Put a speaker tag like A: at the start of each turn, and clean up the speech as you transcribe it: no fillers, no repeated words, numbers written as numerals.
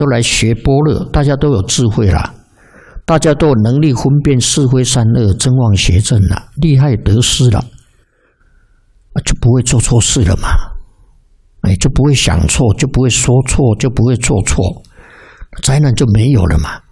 A: 都来学般若，大家都有智慧啦，大家都有能力分辨是非善恶、真妄邪正了，利害得失了，就不会做错事了嘛。就不会想错，就不会说错，就不会做错，灾难就没有了嘛。